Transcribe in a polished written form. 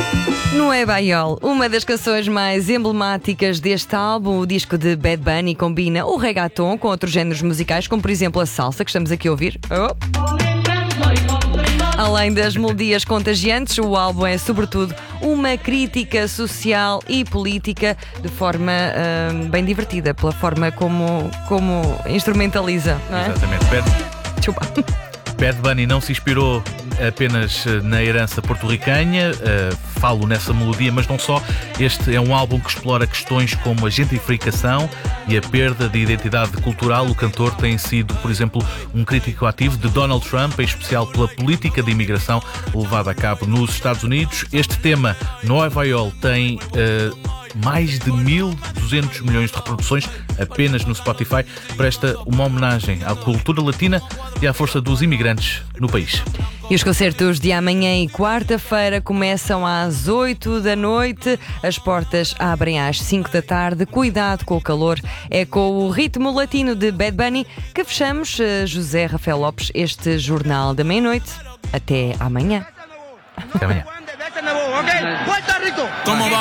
Nueva York, uma das canções mais emblemáticas deste álbum. O disco de Bad Bunny combina o reggaeton com outros géneros musicais, como por exemplo a salsa, que estamos aqui a ouvir. Além das melodias contagiantes, o álbum é sobretudo uma crítica social e política de forma bem divertida, pela forma como instrumentaliza, não é? Exatamente. Chupa. Bad Bunny não se inspirou apenas na herança porto-ricanha, falo nessa melodia, mas não só. Este é um álbum que explora questões como a gentrificação e a perda de identidade cultural. O cantor tem sido, por exemplo, um crítico ativo de Donald Trump, em especial pela política de imigração levada a cabo nos Estados Unidos. Este tema, Nueva York, tem mais de 1.200 milhões de reproduções apenas no Spotify. Presta uma homenagem à cultura latina e à força dos imigrantes no país. E os concertos de amanhã e quarta-feira começam às 8 da noite. As portas abrem às 5 da tarde. Cuidado com o calor. É com o ritmo latino de Bad Bunny que fechamos, José Rafael Lopes, este Jornal da Meia-Noite. Até amanhã. Até amanhã.